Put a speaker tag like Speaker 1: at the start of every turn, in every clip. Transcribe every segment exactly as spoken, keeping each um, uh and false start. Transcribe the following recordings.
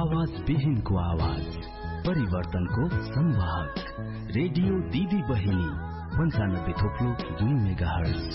Speaker 1: आवाज विहीनको आवाज, परिवर्तनको संवाद, रेडियो दिदी बहिनी पन्चानब्बे थोप्लो दुई मेगा हर्ज।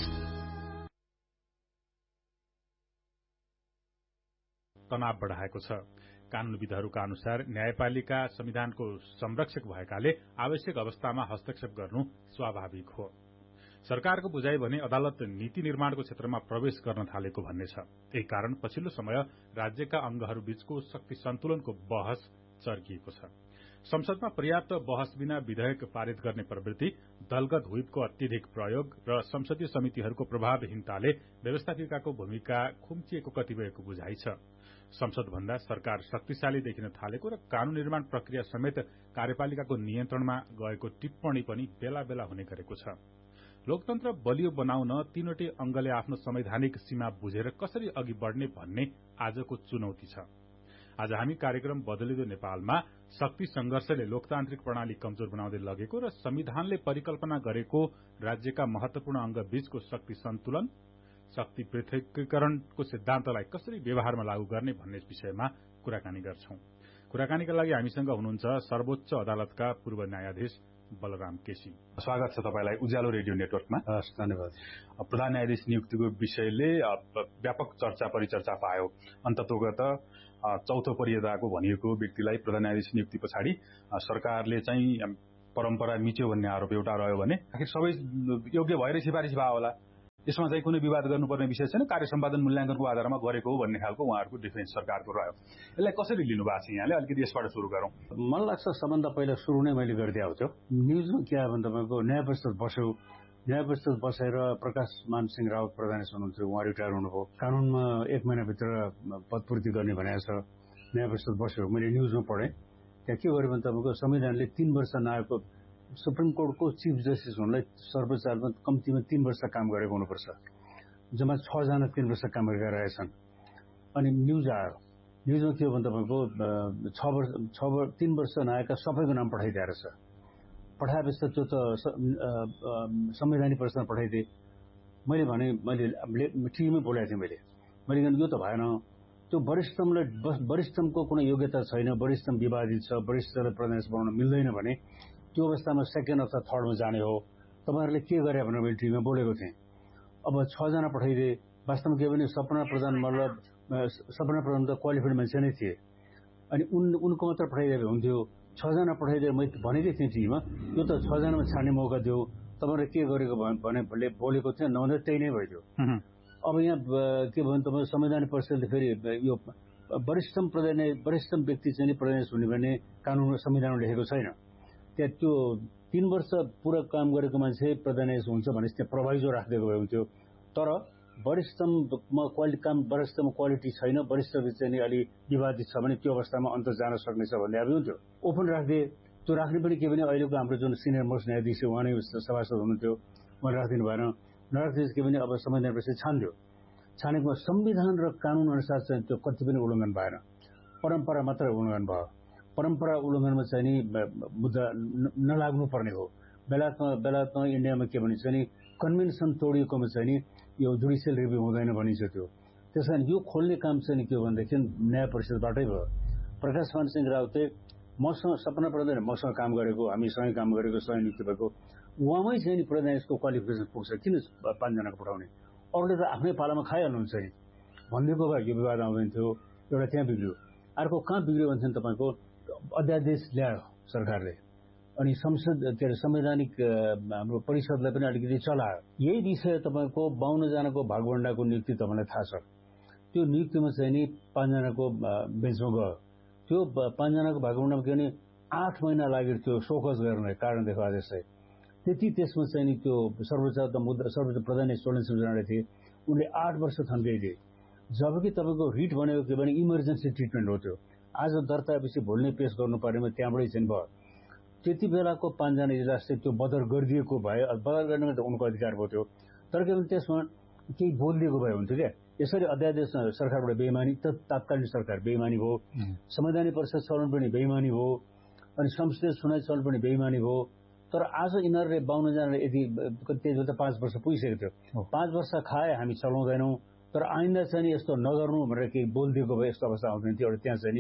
Speaker 2: तनाव बढ़ाएको छ। कानूनविदहरूका अनुसार न्यायपालिका संविधानको संरक्षक भएकाले आवश्यक अवस्थामा हस्तक्षेप गर्नु स्वाभाविक हो। सरकारको बुझाइ भने अदालत नीति निर्माणको क्षेत्रमा प्रवेश गर्न थालेको भन्ने छ। यही कारण पछिल्लो समय राज्यका अंगहरू बीचको शक्ति सन्तुलनको बहस चर्किएको छ। संसदमा पर्याप्त बहस बिना विधेयक पारित गर्ने प्रवृत्ति, दलगत व्हिपको अत्यधिक प्रयोग र संसदीय समितिहरूको प्रभावहीनताले व्यवस्थापिकाको भूमिका खुम्चिएको कतिपयको बुझाइ छ। संसद भन्दा सरकार शक्तिशाली देखिन थालेको र कानून निर्माण प्रक्रिया समेत कार्यपालिकाको नियन्त्रणमा गएको टिप्पणी पनि बेला बेला हुने गरेको छ। लोकतन्त्र बलियो बनाउन तीनवटै अंगले आफ्नो संवैधानिक सीमा बुझेर कसरी अघि बढ़ने भन्ने आजको चुनौती छ। आज हामी कार्यक्रम बदलिँदो नेपालमा शक्ति संघर्षले लोकतान्त्रिक प्रणाली कमजोर बनाउँदै लगेको र संविधानले परिकल्पना गरेको राज्यका महत्वपूर्ण अंग बीचको शक्ति सन्तुलन, शक्ति पृथकीकरणको सिद्धान्तलाई कसरी व्यवहारमा लागू गर्ने भन्ने विषयमा कुराकानी गर्छौं। कुराकानीका लागि हामीसँग हुनुहुन्छ सर्वोच्च अदालतका पूर्व न्यायाधीश बलराम केसी। स्वागत छ तपाईलाई उज्यालो रेडियो नेटवर्कमा।
Speaker 3: धन्यवाद।
Speaker 2: प्रधान न्यायाधीश नियुक्तिको विषयले व्यापक चर्चा परिचर्चा पायो। अन्ततोगत चौथो वरियताको भनिएको व्यक्तिलाई प्रधान न्यायाधीश नियुक्ति पछाडि सरकारले चाहिँ परम्परा मिच्यो भन्ने आरोप एउटा रह्यो भने आखिर सबै योग्य भएर सिफारिस भयो होला, यसमा चाहिँ कुनै विवाद गर्नुपर्ने विषय छैन, कार्य सम्पादन मूल्याङ्कनको आधारमा गरेको हो भन्ने खालको उहाँहरूको डिफेन्स सरकारको रह्यो। यसलाई कसरी लिनु भएको छ यहाँले? अलिकति यसबाट सुरु गरौँ।
Speaker 3: मलाई लाग्छ सबभन्दा पहिला सुरु नै मैले गरिदिएको थियो। न्युजमा के आयो भने तपाईँको न्याय परिषद बस्यो, न्याय परिषद बसेर प्रकाश मान सिंह रावत प्रधान हुनुहुन्थ्यो, उहाँ रिटायर हुनुभयो। कानूनमा एक महिनाभित्र पदपूर्ति गर्ने भनेको छ। न्याय परिषद बस्यो, मैले न्युजमा पढेँ। त्यहाँ के गर्यो भने तपाईँको संविधानले तीन वर्ष नआएको सुप्रिम कोर्टको चिफ जस्टिस हुनलाई सर्वोच्च अदालतमा कम्तीमा तीन वर्ष काम गरेको हुनुपर्छ। जम्मा छजना तीन वर्ष काम गरेका रहेछन्। अनि न्युज आयो, न्युजमा के हो भने तपाईँको छ वर्ष छ तीन वर्ष नआएका सबैको नाम पठाइदिएर छ। पठाएपछि त त्यो त संवैधानिक परिषदमा पठाइदिए। मैले भने मैले टिभीमै बोलेको थिएँ मैले मैले यो त भएन, त्यो वरिष्ठमलाई वरिष्ठमको कुनै योग्यता छैन, वरिष्ठम विवादित छ, वरिष्ठलाई प्रधान बनाउन मिल्दैन भने त्यो अवस्थामा सेकेन्ड अथवा थर्डमा जाने हो। तपाईँहरूले के गरे भनेर मैले टिभीमा बोलेको थिएँ। अब छजना पठाइदिए। वास्तवमा के भने सपना प्रधान मतलब सपना प्रधान त क्वालिफाइड मान्छे नै थिए। अनि उन उनको मात्र पठाइदिए हुन्थ्यो। छजना पठाइदिएर मैले भनेकै थिएँ टिभीमा, यो त छजनामा छाड्ने मौका दियो। तपाईँहरूले के गरेको भने बोलेको थिएँ, नभन्दा त्यही नै भइदियो। अब यहाँ के भयो भने तपाईँ संवैधानिक परिषदले फेरि यो वरिष्ठम प्रधान वरिष्ठम व्यक्ति चाहिँ प्रधान हुने भने कानून संविधानमा लेखेको छैन। त्यहाँ त्यो तीन वर्ष पुरा काम गरेको मान्छे प्रधान हुन्छ भने त्यहाँ प्रोभाइजो राखिदिएको भए हुन्थ्यो। तर वरिष्ठमा क्वालिटी काम वरिष्ठमा क्वालिटी छैन, वरिष्ठ चाहिँ अलि विवादित छ भने त्यो अवस्थामा अन्त जान सक्नेछ भन्ने अब हुन्थ्यो। ओपन राखिदिए। त्यो राख्ने पनि के भने अहिलेको हाम्रो जुन सिनियर मोस्ट न्यायाधीश उहाँ नै सभासद हुनुहुन्थ्यो, उहाँले राखिदिनु भएन। नराख्दिएपछि के भने अब संविधान परिषद छान्यो। छानेको संविधान र कानून अनुसार चाहिँ त्यो कति पनि उल्लङ्घन भएन, परम्परा मात्र उल्लङ्घन भयो। परम्परा उल्लङ्घनमा चाहिँ नि मुद्दा नलाग्नु पर्ने हो। बेलायतमा बेलायतमा इन्डियामा के भनिन्छ नि कन्भेन्सन तोडिएकोमा चाहिँ नि यो जुडिसियल रिभ्यू हुँदैन भनिन्छ। त्यो त्यस कारण यो खोल्ने काम चाहिँ के हो भनेदेखि न्याय परिषदबाटै भयो। प्रकाश मान सिंह रावतले मसँग सपना प्रधान मसँग काम गरेको, हामीसँगै काम गरेको, सँगै नियुक्ति भएको, उहाँमै चाहिँ नि प्रधानको क्वालिफिकेसन पुग्छ, किन पाँचजनाको पठाउने? अरूले त आफ्नै पालामा खाइहाल्नुहुन्छ नि भनिदिएको भए यो विवाद आउँदैन थियो। एउटा त्यहाँ बिग्रियो। अर्को कहाँ बिग्रियो भने तपाईँको अध्यादेश ल्यायो सरकारले, अनि संसद के अरे संवैधानिक हाम्रो परिषदलाई पनि अलिकति चलायो। यही विषय तपाईँको बाउन्न जनाको भागवण्डाको नियुक्ति तपाईँलाई थाहा छ। त्यो नियुक्तिमा चाहिँ नि पाँचजनाको बेन्चमा गयो। त्यो पाँचजनाको भागवण्डामा के भने आठ महिना लाग्यो त्यो सोकस गर्ने कारण देखा जस्तै। त्यति त्यसमा चाहिँ नि त्यो सर्वोच्च मुद्दा सर्वोच्च प्रधान सोलन सिंहले थिए, उनले आठ वर्ष थन्काइदिए। जबकि तपाईँको रिट भनेको के भने इमर्जेन्सी ट्रिटमेन्ट हो। त्यो आज दर्तापछि भोलि पेश गर्नु पर्नेमा त्यहाँबाटै चाहिँ भयो। त्यति बेलाको पाँचजना इजलास चाहिँ त्यो बदर गरिदिएको भए, बदर गर्नेमा त उनको अधिकार भयो त्यो। तर के भने त्यसमा केही बोलिदिएको भए हुन्थ्यो क्या। यसरी अध्यादेश सरकारबाट बेइमानी, तत्कालीन सरकार बेइमानी भयो, संवैधानिक परिषद चलन पनि बेइमानी भयो, अनि संसदीय सुनाइ चलन पनि बेइमानी भयो। तर आज यिनीहरूले बाउन्न जनाले यदि त्यति बेला त पाँच वर्ष पुगिसकेको थियो। पाँच वर्ष खाए हामी चलाउँदैनौँ, तर आइन्दा चाहिँ यस्तो नगर्नु भनेर केही बोलिदिएको भए यस्तो अवस्था आउँदैन थियो। एउटा त्यहाँ चाहिँ नि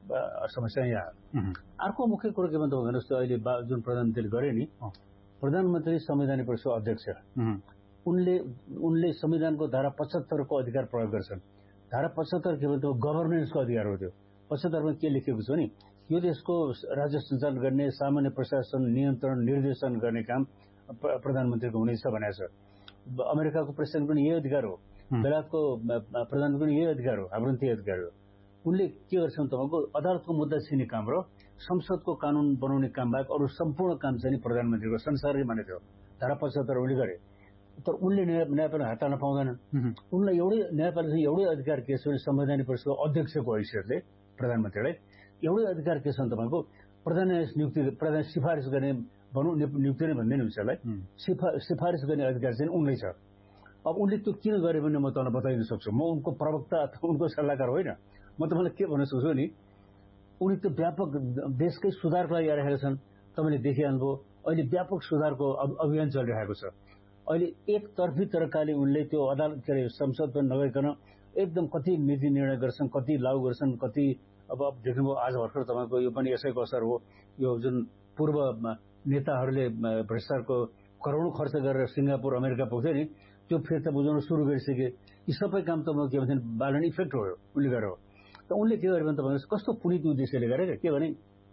Speaker 3: समस्या यहाँ अर्को मुख्य कुरो के भन्दा भन्नुहोस् त अहिले जुन प्रधानमन्त्रीले गरे नि प्रधानमन्त्री संवैधानिक परिषदको अध्यक्ष उनले उनले संविधानको धारा पचहत्तरको अधिकार प्रयोग गर्छन्। धारा पचहत्तर के भन्छ गभर्नेन्सको अधिकार हो। त्यो पचहत्तरमा के लेखेको छ नि यो देशको राज्य सञ्चालन गर्ने सामान्य प्रशासन नियन्त्रण निर्देशन गर्ने काम प्रधानमन्त्रीको हुनेछ भनेको छ। अमेरिकाको प्रेसिडेन्ट पनि यही अधिकार हो, बेलायतको प्रधानमन्त्री पनि यही अधिकार हो, हाम्रो पनि त्यही अधिकार हो। उनले के गर्छन् तपाईँको अदालतको मुद्दा छिने काम र संसदको कानून बनाउने काम बाहेक अरू सम्पूर्ण काम चाहिँ प्रधानमन्त्रीको संसारले मानेको थियो। धारा पचहत्तर उनले गरे तर उनले न्यायपालिका हात हाल्न पाउँदैनन्। उनलाई एउटै न्यायपालिका एउटै अधिकार के छ भने संवैधानिक परिषदको अध्यक्षको हैसियतले प्रधानमन्त्रीलाई एउटै अधिकार के छ तपाईँको प्रधान न्यायाधीश नियुक्ति प्रधान सिफारिस गर्ने भनौँ नियुक्ति नै भन्दैन उसलाई सिफारिस गर्ने अधिकार चाहिँ उनलाई छ। अब उनले त्यो किन गरे भने म तपाईँलाई बताइदिन सक्छु। म उनको प्रवक्ता अथवा उनको सल्लाहकार होइन। म तपाईँलाई के भन्न सक्छु नि उनी त्यो व्यापक देशकै सुधारको लागि आइरहेका छन्। तपाईँले देखिहाल्नुभयो अहिले व्यापक सुधारको अभियान चलिरहेको छ। अहिले एकतर्फी तरिकाले उनले त्यो अदालत के अरे संसद पनि नगइकन एकदम कति नीति निर्णय गर्छन्, कति लागू गर्छन्, कति अब देख्नुभयो आज भर्खर तपाईँको यो पनि यसैको असर हो। यो जुन पूर्व नेताहरूले भ्रष्टाचारको करोडौँ खर्च गरेर सिङ्गापुर अमेरिका पुग्थ्यो नि त्यो फिर्ता बुझाउन सुरु गरिसके। यी सबै काम त म के भन्छ बालन इफेक्ट हो उनले गरेर हो। त उनले के गर्यो भने त कस्तो पुनित उद्देश्यले गरेर के भने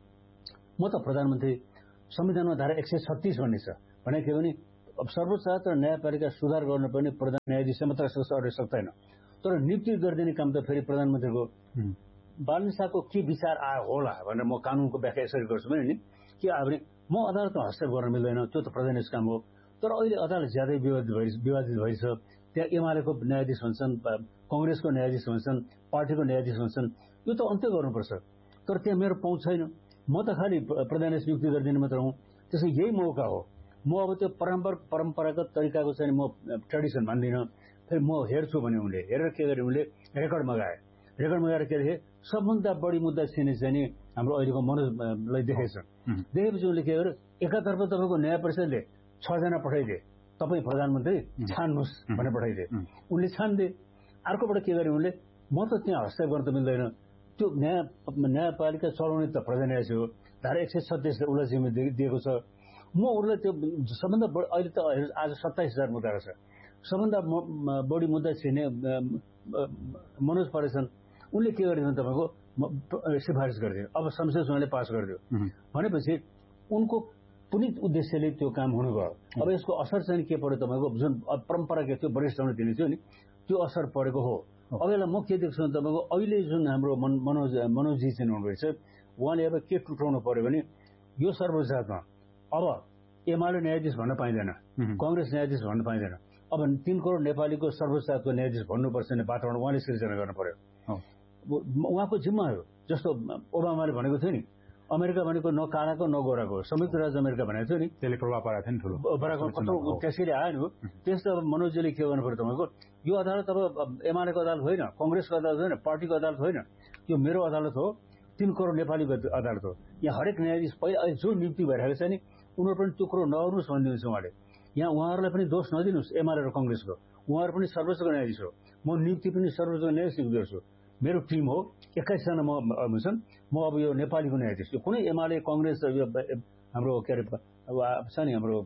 Speaker 3: म त प्रधानमन्त्री संविधानमा धारा एक सय छत्तीस भन्ने छ भने के भने अब सर्वोच्च अदालत र न्यायपालिका सुधार गर्नुपर्ने प्रधान न्यायाधीश मात्र अरे सक्दैन तर नियुक्ति गरिदिने काम त फेरि प्रधानमन्त्रीको। बालन शाहको के विचार आयो होला भनेर म कानुनको व्याख्या यसरी गर्छु भने नि के आयो भने म अदालतमा हस्तक्षेप गर्न मिल्दैन त्यो त प्रधानमन्त्रीको काम हो। तर अहिले अदालत ज्यादै विवादित भइ विवादित भइछ। त्यहाँ एमालेको न्यायाधीश हुन्छन्, कङ्ग्रेसको न्यायाधीश हुन्छन्, पार्टीको न्यायाधीश हुन्छन्। यो त अन्त्य गर्नुपर्छ। तर त्यहाँ मेरो पहुँच छैन। म त खालि प्रधान न्यायाधीश नियुक्ति गरिदिने मात्र हुँ। त्यसै यही मौका हो। म अब त्यो परम्पर परम्परागत तरिकाको चाहिँ म ट्रेडिसन मान्दिनँ। फेरि म हेर्छु भने उनले हेरेर के गरे उनले रेकर्ड मगाए। रेकर्ड मगाएर के अरे सबभन्दा बढी मुद्दा छिने चाहिँ नि हाम्रो अहिलेको मनोजलाई देखेछ। देखेपछि उनले के गर्यो एकातर्फ तपाईँको न्याय परिषदले छजना पठाइदिए तपाईँ प्रधानमन्त्री छान्नुहोस् भनेर पठाइदिए। उनले छान्दे। अर्कोबाट के गरे उनले म त त्यहाँ हस्तक्षेप गर्न त मिल्दैन। त्यो न्याय न्यायपालिका चलाउने त प्रधान न्यायाधीश हो। धारा एक सय छत्तीसले उसलाई जिम्मेवारी दिएको छ। म उसलाई त्यो सबभन्दा बढी अहिले त आज सत्ताइस हजार मुद्दा छ। सबभन्दा बढी मुद्दा छिने मनोज परेछन्। उनले के गरिदिनु तपाईँको सिफारिस गरिदियो। अब संसद उहाँले पास गरिदियो भनेपछि उनको पुनित उद्देश्यले त्यो काम हुनुभयो। अब यसको असर चाहिँ के पर्यो तपाईँको जुन परम्परा के थियो वरिष्ठले दिने थियो नि त्यो असर परेको हो। अब यसलाई म के देख्छु भने तपाईँको अहिले जुन हाम्रो मनोज मनोजजी चाहिँ हुनुहुँदैछ उहाँले अब के टुटाउनु पर्यो भने यो सर्वोच्च अदालतमा अब एमाले न्यायाधीश भन्न पाइँदैन, कङ्ग्रेस न्यायाधीश भन्न पाइँदैन। अब तीन करोड नेपालीको सर्वोच्च अदालतको न्यायाधीश भन्नुपर्छ भने वातावरण उहाँले सिर्जना गर्नु पर्यो। उहाँको जिम्मा हो। जस्तो ओबामाले भनेको थियो नि अमेरिका भनेको न कालाको न गोराको संयुक्त राज्य अमेरिका भनेको थियो नि
Speaker 2: त्यसले प्रभाव पारेको थियो नि ठुलो
Speaker 3: बराबर कत्रो त्यसैले आयो नि हो। त्यस्तो अब मनोजले के गर्नु पर्यो तपाईँको यो अदालत अब एमालेको अदालत होइन, कङ्ग्रेसको अदालत होइन, पार्टीको अदालत होइन, यो मेरो अदालत हो, तीन करोड नेपालीको अदालत हो। यहाँ हरेक न्यायाधीश पहिला जो नियुक्ति भइरहेको छ नि उनीहरू पनि त्यो कुरो नगर्नुहोस् भनिदिनुहोस्। उहाँले यहाँ उहाँहरूलाई पनि दोष नदिनुहोस् एमाले र कङ्ग्रेसको। उहाँहरू पनि सर्वोच्चको न्यायाधीश हो। म नियुक्ति पनि सर्वोच्चको न्यायाधीश नियुक्ति गर्छु। मेरो टिम हो एक्काइसजना म हुन्छन्। म अब यो नेपालीको न्यायाधीश यो कुनै एमाले कङ्ग्रेस हाम्रो के अरे छ नि हाम्रो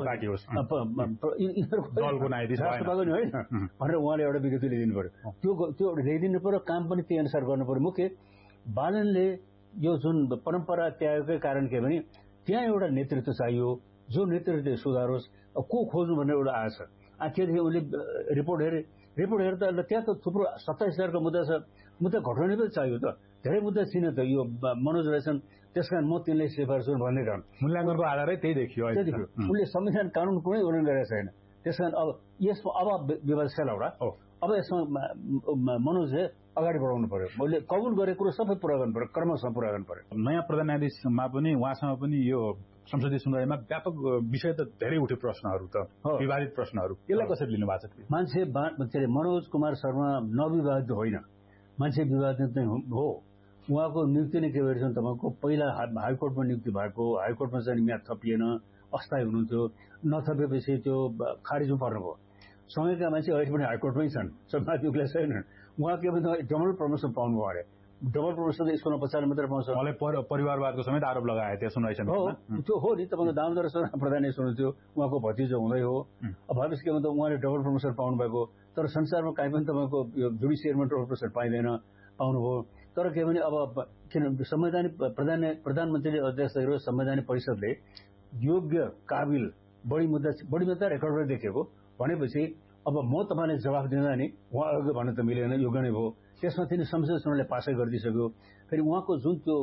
Speaker 2: दलको न्यायाधीश
Speaker 3: होइन भनेर उहाँले एउटा विज्ञप्ति ल्याइदिनु पर्यो। त्यो त्यो ल्याइदिनु पर्यो। काम पनि त्यही अनुसार गर्नु पर्यो। मुख्य बालनले यो जुन परम्परा त्यागेकै कारण के भने त्यहाँ एउटा नेतृत्व चाहियो जो नेतृत्वले सुधारोस्। को खोज्नु भनेर एउटा आएछ। आखिरदेखि उसले रिपोर्ट हेरे रिपोर्ट हेर्दा त्यहाँ त थुप्रो सत्ताइस हजारको मुद्दा छ। मुद्दा घटाउने पनि चाहियो त धेरै मुद्दा छिन त यो मनोज रहेछन् त्यस कारण म तिनलाई सिफारिस गर्छु भन्ने काम
Speaker 2: मूल्याङ्कनको आधारै त्यही देखियो।
Speaker 3: त्यही देखियो। उनले संविधान कानुन कुनै उल्लङ्घन गरेको छैन। त्यस कारण अब यसमा अब विवाद छ एउटा अब यसमा मनोजले अगाडि बढाउनु पर्यो। मैले कबुल गरेको कुरो सबै पुरा गर्नु पर्यो, क्रमशः पुरा गर्नु पर्यो।
Speaker 2: नयाँ प्रधान न्यायाधीशमा पनि उहाँसँग पनि यो संसदीय सुनवाईमा व्यापक विषय त धेरै उठ्यो प्रश्नहरू त विवादित प्रश्नहरू यसलाई कसरी लिनु भएको छ?
Speaker 3: मान्छे के अरे मनोज कुमार शर्मा नविवादित होइन, मान्छे विवादित नै हो। उहाँको नियुक्ति नै के भएछ तपाईँको पहिला हाइकोर्टमा नियुक्ति भएको, हाइकोर्टमा चाहिँ म्याद थपिएन, अस्थायी हुनुहुन्थ्यो, नथपेपछि त्यो खारिजमा पर्नुभयो। सँगैका मान्छे अहिले पनि हाइकोर्टमै छन्, माथि उक्लै छैनन्। उहाँ के भन्छ डबल प्रमोसन पाउनुभयो अरे डबल प्रमोसन स्कुलमा पछाडि मात्रै पाउँछ।
Speaker 2: उहाँले परिवारवादको समेत आरोप लगाए थियो सुनवाई समितिमा।
Speaker 3: त्यो हो नि, तपाईँको दामोदर प्रधान हुनुहुन्थ्यो, उहाँको भतिजो हुँदै हो। अब भविष्य के भन्दा उहाँले डबल प्रमोसन पाउनु भएको, तर संसारमा काहीँ पनि तपाईँको यो जुडिसियरमा डबल प्रमोसन पाइँदैन, पाउनुभयो। तर के भने अब किन संवैधानिक प्रधान प्रधानमन्त्रीले अध्यक्ष गरेको संवैधानिक परिषदले योग्य काबिल बढी मुद्दा बढी मुद्दा रेकर्डमा देखेको भनेपछि अब म तपाईँले जवाफ दिँदा नि उहाँ अघि भन्नु त मिलेन, योग्य नै भयो। त्यसमा तिनी संसद चुनावले पासै गरिदिइसक्यो। फेरि उहाँको जुन त्यो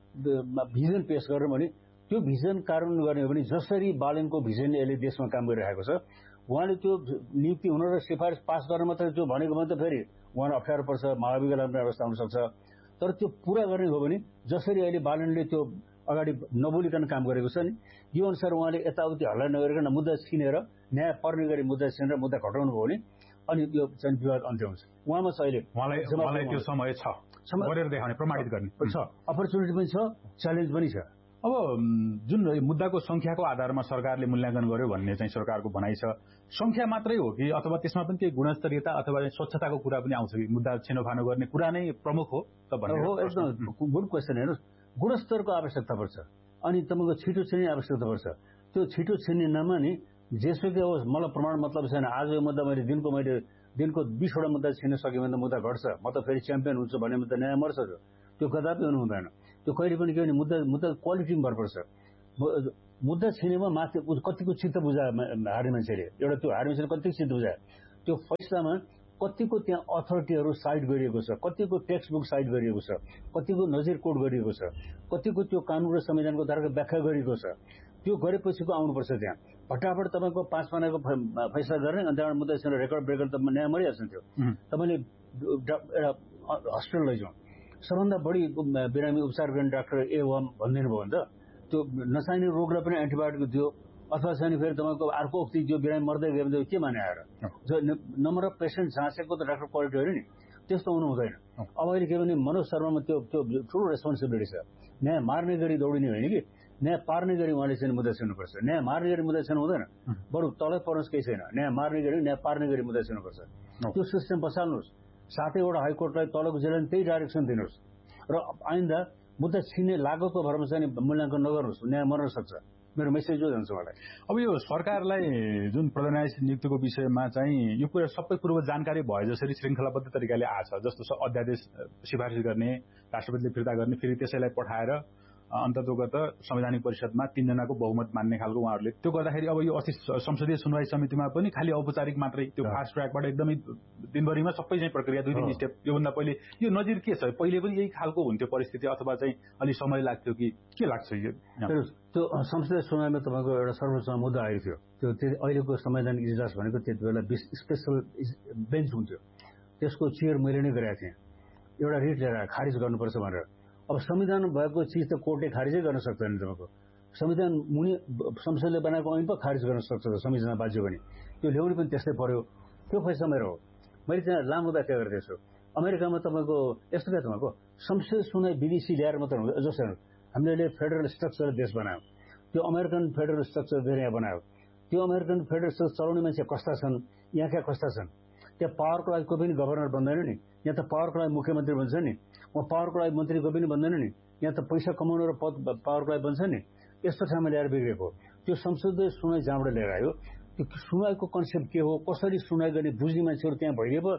Speaker 3: भिजन पेश गर्नु भने त्यो भिजन कार्यान्वयन गर्ने हो भने जसरी बालनको भिजनले यसले देशमा काम गरिरहेको छ, उहाँले त्यो नियुक्ति हुन र सिफारिस पास गर्न मात्रै त्यो भनेको भने त फेरि उहाँलाई अप्ठ्यारो पर्छ, महाभियोगलाई पनि अवस्था हुन सक्छ। तर त्यो पूरा गर्ने हो भने जसरी अहिले बालनले त्यो अगाडि नबोलिकन काम गरेको छ नि, यो अनुसार उहाँले यताउति हल्ला नगरिकन मुद्दा छिनेर न्याय पर्ने गरी मुद्दा छिनेर मुद्दा घटाउनु भयो भने अनि यो चाहिँ विवाद अन्त्य हुन्छ। उहाँमा छ अहिले
Speaker 2: उहाँलाई त्यो समय छ गरेर देखाउने, प्रमाणित गर्ने
Speaker 3: छ, अपर्च्युनिटी पनि छ, च्यालेन्ज पनि छ।
Speaker 2: अब जुन मुद्दाको संख्याको आधारमा सरकारले मूल्याङ्कन गर्यो भन्ने चाहिँ सरकारको भनाइ छ, संख्या मात्रै हो कि अथवा त्यसमा पनि केही गुणस्तरीयता अथवा स्वच्छताको कुरा पनि आउँछ कि मुद्दा छिनोफानो गर्ने कुरा नै प्रमुख हो त भन्ने?
Speaker 3: हो, एकदम गुड क्वेसन। हेर्नुहोस्, गुणस्तरको आवश्यकता पर्छ अनि तपाईँको छिटो छिर्ने आवश्यकता पर्छ। त्यो छिटो छिर्ने नाममा नि जेसुकै होस्, मलाई प्रमाण मतलब छैन। आज यो मुद्दा मैले दिनको मैले दिनको बिसवटा मुद्दा छिर्न सक्यो भने त मुद्दा घट्छ, म त फेरि च्याम्पियन हुन्छु भने त न्याय मर्छ। त्यो कदापि हुनु हुँदैन। त्यो कहिले पनि के भने मुद्दा मुद्दा क्वालिटीमा भर पर्छ। मुद्दा छिनेमा माथि कतिको चित्त बुझायो हार्ने मान्छेले, एउटा त्यो हार्ने मान्छेले कतिको चित्त बुझायो, त्यो फैसलामा कतिको त्यहाँ अथोरिटीहरू साइड गरिएको छ, कतिको टेक्स्ट बुक साइड गरिएको छ, कतिको नजिर कोड गरिएको छ, कतिको त्यो कानुन र संविधानको धाराको व्याख्या गरिएको छ। त्यो गरेपछिको आउनुपर्छ। त्यहाँ फटाफट तपाईँको पाँच पानाको फैसला गर्ने अनि त्यहाँबाट मुद्दा छिनेर रेकर्ड ब्रेकर त न्याय मरिहाल्छ। त्यो तपाईँले एउटा हस्पिटल लैजाउँ, सबभन्दा बढी बिरामी उपचार गर्ने डाक्टर ए वाम भनिदिनु भयो भने त त्यो नचाहिने रोगलाई पनि एन्टिबायोटिक दियो अथवा चाहिँ फेरि तपाईँको अर्को उक्ति त्यो बिरामी मर्दै गयो भने के माने आएर जो नम्बर अफ पेसेन्ट झाँसेको त डाक्टर क्वालिटी हो नि, त्यस्तो हुनु हुँदैन। अब अहिले के भने मनोज शर्मामा त्यो त्यो ठुलो रेस्पोन्सिबिलिटी छ। न्याय मार्ने गरी दौडिने होइन कि न्याय पार्ने गरी उहाँले चाहिँ मुद्दा छिर्नुपर्छ। न्याय मार्ने गरी मुद्दा छिर्नु हुँदैन, बरु तलै पर्नुहोस् केही छैन, न्याय मार्ने गरी न्याय पार्ने गरी मुद्दा छिर्नुपर्छ। त्यो सिस्टम बसाल्नुहोस्। सातैवटा हाइकोर्टलाई तलको जिल्लाले त्यही डाइरेक्सन दिनुहोस् र आइन्दा मुद्दा छिर्ने लागतको भरमा चाहिँ मूल्याङ्कन नगर्नुहोस्, न्याय मर्न सक्छ। मेरो मेसेज हो जान्छ मलाई।
Speaker 2: अब यो सरकारलाई जुन प्रधान न्यायाधीश नियुक्तिको विषयमा चाहिँ यो कुरा सबै पूर्व जानकारी भए जसरी श्रृङ्खलाबद्ध तरिकाले आछ, जस्तो अध्यादेश सिफारिस गर्ने, राष्ट्रपतिले फिर्ता गर्ने, फेरि त्यसैलाई पठाएर अन्ततोगत संवैधानिक परिषदमा तीनजनाको बहुमत मान्ने खालको उहाँहरूले त्यो गर्दाखेरि अब यो अस्ति संसदीय सुनवाई समितिमा पनि खालि औपचारिक मात्रै त्यो फास्ट ट्र्याकबाट एकदमै दिनभरिमा सबै चाहिँ प्रक्रिया दुई दिन स्टेप, योभन्दा पहिले यो नजिर के छ? पहिले पनि यही खालको हुन्थ्यो परिस्थिति अथवा चाहिँ अलि समय लाग्थ्यो कि के लाग्छ? यो
Speaker 3: त्यो संसदीय सुनवाईमा तपाईँको एउटा सर्वोच्च मुद्दा आएको थियो। त्यो अहिलेको संवैधानिक इजलास भनेको त्यति बेला स्पेसल बेन्च हुन्थ्यो, त्यसको चेयर मैले नै गरेको थिएँ। एउटा रिट लिएर खारिज गर्नुपर्छ भनेर। अब संविधान भएको चिज त कोर्टले खारिजै गर्न सक्दैन। तपाईँको संविधान मुनि संसदले बनाएको ऐन पो खारिज गर्न सक्छ त संविधान बाज्यो भने, त्यो ल्याउने पनि त्यस्तै पर्यो। त्यो फैसला मेरो हो, मैले त्यहाँ लामो व्याख्या गरिदिएको छु। अमेरिकामा तपाईँको यस्तो क्या तपाईँको संसदीय सुनवाई विदेशी ल्याएर मात्र हुन्छ। जस्तो हामीले फेडरल स्ट्रक्चर देश बनायो, त्यो अमेरिकन फेडरल स्ट्रक्चर देश यहाँ बनायो। त्यो अमेरिकन फेडरल स्ट्रक्चर चलाउने मान्छे कस्ता छन्, यहाँ क्या कस्ता छन्? त्यहाँ पावरको लागि कोही पनि गभर्नर बन्दैन नि, यहाँ त पावरको लागि मुख्यमन्त्री बन्छ नि, उहाँ पावरको लागि मन्त्री कोही पनि बन्दैन नि, यहाँ त पैसा कमाउनु र पद पावरको लागि बन्छ नि। यस्तो ठाउँमा ल्याएर बिग्रेको त्यो संसदीय सुनवाई जहाँबाट लिएर आयो। त्यो सुनवाईको कन्सेप्ट के हो, कसरी सुनवाई गर्ने बुझ्ने मान्छेहरू त्यहाँ भइदिए पो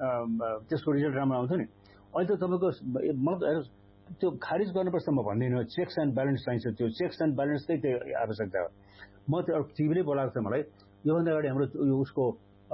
Speaker 3: त्यसको रिजल्ट राम्रो आउँछ नि। अहिले त तपाईँको मतलब त्यो खारिज गर्नुपर्छ म भन्दिनँ, चेक्स एन्ड ब्यालेन्स चाहिन्छ। त्यो चेक्स एन्ड ब्यालेन्स चाहिँ त्यो आवश्यकता हो। म त्यो टिभीले बोलाएको थियो मलाई, योभन्दा अगाडि हाम्रो उसको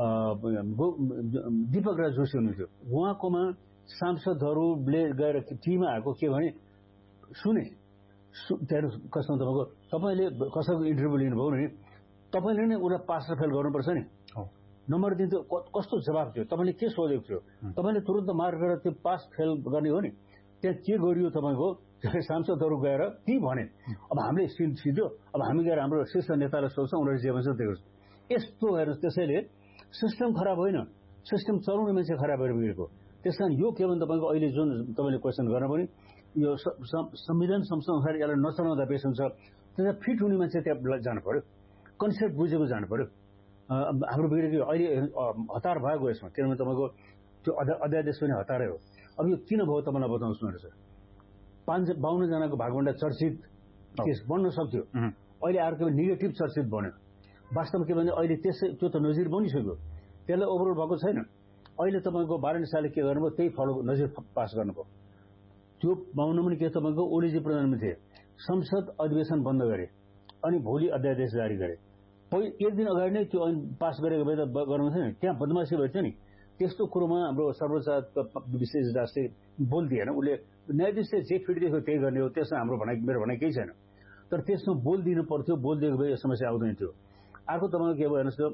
Speaker 3: दीपक राज जोशी हुनुहुन्थ्यो, उहाँकोमा सांसदहरूले गएर टिभीमा आएको के भने सुने त्यहाँ कसमा तपाईँको तपाईँले कसैको इन्टरभ्यू लिनुभयो भने तपाईँले नै उसलाई पास र फेल गर्नुपर्छ नि। नम्बर दिन्थ्यो, कस्तो जवाब थियो, तपाईँले के सोधेको थियो, तपाईँले तुरन्त मार्क गरेर त्यो पास फेल गर्ने हो नि। त्यहाँ के गरियो तपाईँको सांसदहरू गएर ती भने अब हामीले सिधो अब हामी गएर हाम्रो शीर्ष नेतालाई सोध्छौँ, उनीहरू जे भन्छ त्यो यस्तो हेर्नुहोस्। त्यसैले सिस्टम खराब होइन, सिस्टम चलाउने मान्छे खराब भएर बिग्रेको। त्यस कारण यो के भने तपाईँको अहिले जुन तपाईँले क्वेसन गर्न पनि यो संविधान संस्थाअनुसार यसलाई नचलाउँदा बेस हुन्छ। त्यसलाई फिट हुने मान्छे त्यहाँ जानु पर्यो, कन्सेप्ट बुझेको जानु पर्यो। हाम्रो बिग्रेको अहिले हतार भएको यसमा, किनभने तपाईँको त्यो अध्यादेश पनि हतारै हो। अब यो किन भयो तपाईँलाई बताउँछु न सर। पाँच बाहन्न जनाको भागभन्दा चर्चित केस बन्न सक्थ्यो, अहिले अर्को नेगेटिभ चर्चित बन्यो। वास्तवमा के भने अहिले त्यसै त्यो त नजिर बनिसक्यो, त्यसलाई ओभरअल भएको छैन। अहिले तपाईँको वाराणसी सालले के गर्नुभयो त्यही फलो नजिर पास गर्नुभयो। त्यो बाहुनमा पनि के तपाईँको ओलीजी प्रधानमन्त्री थिए, संसद अधिवेशन बन्द गरे अनि भोलि अध्यादेश जारी गरे। पहिलो एक दिन अगाडि नै त्यो ऐन पास गरेको भए त गर्नु थिएन, त्यहाँ बदमासी भएको थियो नि। त्यस्तो कुरोमा हाम्रो सर्वोच्च विशेष राष्ट्रिय बोल्दिएन, उसले न्यायाधीशले जे फिटिदिएको त्यही गर्ने हो, त्यसमा हाम्रो भनाइ मेरो भनाइ केही छैन। तर त्यसमा बोलिदिनु पर्थ्यो, बोलिदिएको भए यो समस्या आउँदैन थियो। अर्को तपाईँको के भयो हेर्नुहोस्,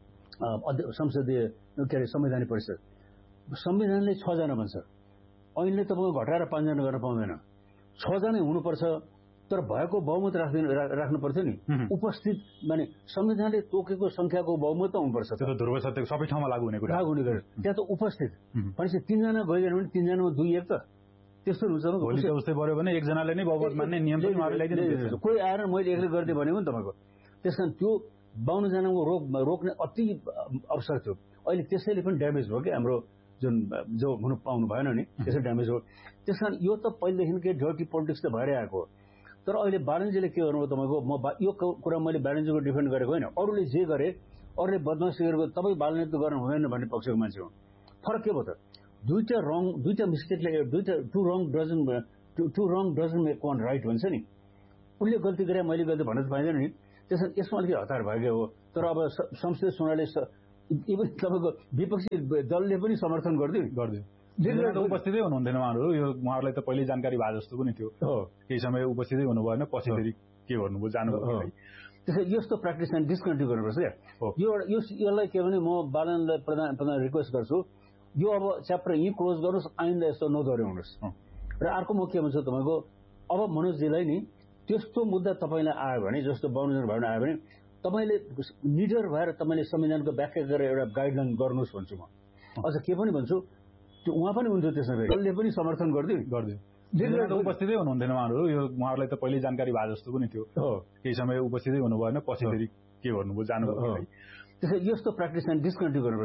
Speaker 3: संसदीय के अरे संवैधानिक परिषद, संविधानले छजना भन्छ, ऐनले तपाईँको घटाएर पाँचजना गर्न पाउँदैन। छजना हुनुपर्छ, तर भएको बहुमत राख्दिनु राख्नु पर्थ्यो नि। उपस्थित माने संविधानले तोकेको संख्याको बहुमत त हुनुपर्छ।
Speaker 2: त्यो त ध्रुव सत्य सबै ठाउँमा लागू हुने कुरा
Speaker 3: लागू हुने गरे त्यहाँ त उपस्थित भनेपछि तीनजना गइगयो भने तीनजनामा दुई एक त त्यस्तो हुन्छ।
Speaker 2: भोलि त उस्तै पर्यो भने एकजनाले नै बहुमत मान्ने नियम पनि उहाँले ल्याइदिनु,
Speaker 3: कोही आएर मैले एक्लै गरिदिएँ भनेको नि तपाईँको। त्यस कारण त्यो बाउन्न जनाको रोक रोक्ने अति अवसर थियो। अहिले त्यसैले पनि ड्यामेज भयो कि हाम्रो जुन जो हुनु पाउनु भएन नि, त्यसै ड्यामेज हो। त्यस कारण यो त पहिलेदेखिकै डर्टी पोलिटिक्स त भएरै आएको हो। तर अहिले बालनजीले के गर्नुभयो तपाईँको, म यो कुरा मैले बालनजीको डिफेन्ड गरेको होइन, अरूले जे गरे अरूले बदमासी गरेको तपाईँ बालनजी त गर्नु हुँदैन भन्ने पक्षको मान्छे हो। फरक के भयो त, दुईटा रङ दुईटा मिस्टेकले दुईटा to wrong dozen to wrong doesn't make one right भन्छ नि। उसले गल्ती गरे मैले गल्ती भन्न त पाइँदैन नि। त्यस कारण यसमा अलिकति हतार भएको हो। तर अब संसदीय चुनावले इभन तपाईँको विपक्षी दलले पनि समर्थन गरिदियो
Speaker 2: गरिदियो उपस्थितै हुनुहुन्थेन उहाँहरू। यो उहाँहरूलाई त पहिल्यै जानकारी भए जस्तो पनि थियो, केही समय उपस्थितै हुनु भएन, पछि फेरि के गर्नुभयो जानुभयो।
Speaker 3: त्यसै यस्तो प्र्याक्टिस चाहिँ डिस्कन्टिन्यू गर्नुपर्छ क्या। यो यसलाई के भने म बालनलाई प्रधान प्रधान रिक्वेस्ट गर्छु, यो अब च्याप्टर यहीँ क्लोज गर्नुहोस्, आइन्दा यस्तो नदोहोऱ्याउनुहोस्। र अर्को म के भन्छु तपाईँको, अब मनोजजीलाई नि त्यस्तो मुद्दा तपाईँलाई आयो भने, जस्तो बाहुनजना भएर आयो भने तपाईँले निडर भएर तपाईँले संविधानको व्याख्या गरेर एउटा गाइडलाइन गर्नुहोस् भन्छु म। अझ के पनि भन्छु, त्यो उहाँ पनि हुन्थ्यो त्यसमा, दलले पनि समर्थन गरिदियो
Speaker 2: गरिदियो उपस्थितै हुनुहुन्थेन उहाँहरू। यो उहाँहरूलाई त पहिल्यै जानकारी भए जस्तो पनि थियो, केही समय उपस्थितै हुनु भएन, पछि फेरि के गर्नुभयो जानुभयो।
Speaker 3: त्यसै यस्तो प्र्याक्टिस चाहिँ डिस्कन्टिन्यू गर्नुपर्छ।